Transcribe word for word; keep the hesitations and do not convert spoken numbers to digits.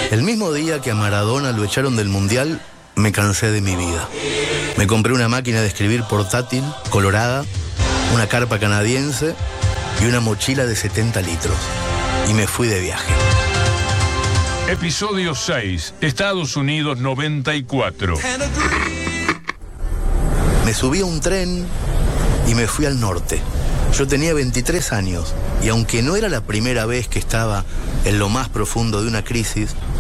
El mismo día que a Maradona lo echaron del Mundial, me cansé de mi vida. Me compré una máquina de escribir portátil, colorada, una carpa canadiense y una mochila de setenta litros. Y me fui de viaje. Episodio seis, Estados Unidos noventa y cuatro. Me subí a un tren y me fui al norte. Yo tenía veintitrés años y aunque no era la primera vez que estaba en lo más profundo de una crisis,